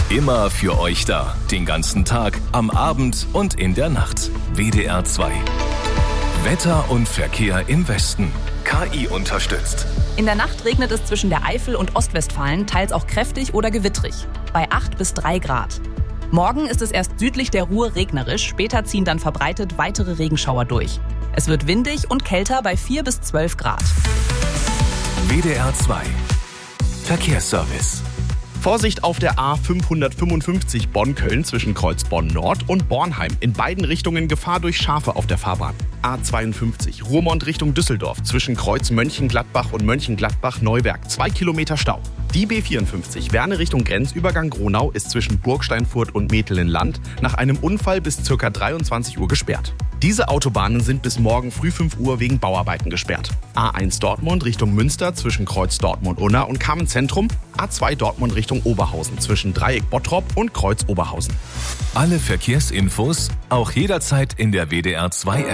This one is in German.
Immer für euch da. Den ganzen Tag, am Abend und in der Nacht. WDR 2. Wetter und Verkehr im Westen. KI unterstützt. In der Nacht regnet es zwischen der Eifel und Ostwestfalen teils auch kräftig oder gewittrig. Bei 8 bis 3 Grad. Morgen ist es erst südlich der Ruhr regnerisch, später ziehen dann verbreitet weitere Regenschauer durch. Es wird windig und kälter bei 4 bis 12 Grad. WDR 2. Verkehrsservice. Vorsicht auf der A555 Bonn-Köln zwischen Kreuz Bonn-Nord und Bornheim. In beiden Richtungen Gefahr durch Schafe auf der Fahrbahn. A52 Ruhrmond Richtung Düsseldorf zwischen Kreuz Mönchengladbach und Mönchengladbach-Neuwerk. 2 Kilometer Stau. Die B54 Werne Richtung Grenzübergang Gronau ist zwischen Burgsteinfurt und Metelen-Land nach einem Unfall bis ca. 23 Uhr gesperrt. Diese Autobahnen sind bis morgen früh 5 Uhr wegen Bauarbeiten gesperrt. A1 Dortmund Richtung Münster zwischen Kreuz Dortmund-Unna und Kamen-Zentrum. A2 Dortmund Richtung Oberhausen zwischen Dreieck Bottrop und Kreuz Oberhausen. Alle Verkehrsinfos auch jederzeit in der WDR 2 App.